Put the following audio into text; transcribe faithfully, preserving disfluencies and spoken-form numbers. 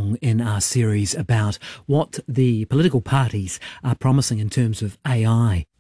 along in our series about what the political parties are promising in terms of A I.